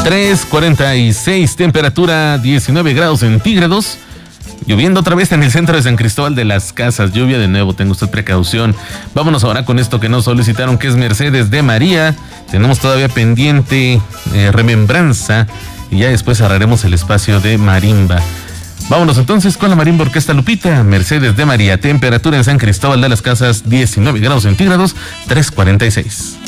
3:46, temperatura 19 grados centígrados. Lloviendo otra vez en el centro de San Cristóbal de las Casas. Lluvia de nuevo, tenga usted precaución. Vámonos ahora con esto que nos solicitaron, que es Mercedes de María. Tenemos todavía pendiente Remembranza y ya después cerraremos el espacio de marimba. Vámonos entonces con la marimba Orquesta Lupita, Mercedes de María. Temperatura en San Cristóbal de las Casas 19 grados centígrados, 3:46.